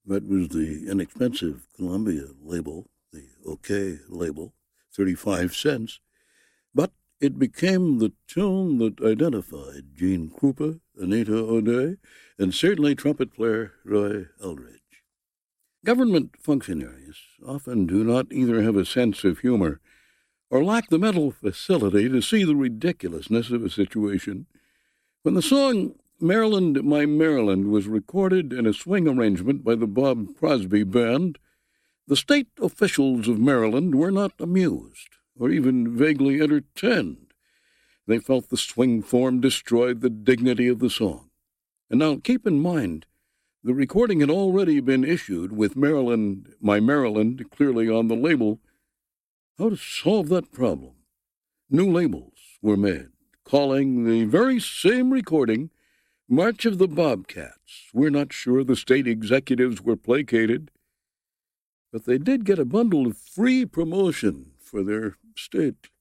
That was the inexpensive Columbia label, the OK label, 35 cents. But it became the tune that identified Gene Krupa, Anita O'Day, and certainly trumpet player Roy Eldridge. Government functionaries often do not either have a sense of humor or lack the mental facility to see the ridiculousness of a situation. When the song Maryland, My Maryland was recorded in a swing arrangement by the Bob Crosby Band, the state officials of Maryland were not amused or even vaguely entertained. They felt the swing form destroyed the dignity of the song. And now keep in mind, the recording had already been issued with Maryland, My Maryland clearly on the label. How to solve that problem? New labels were made, calling the very same recording March of the Bobcats. We're not sure the state executives were placated, but they did get a bundle of free promotion for their state.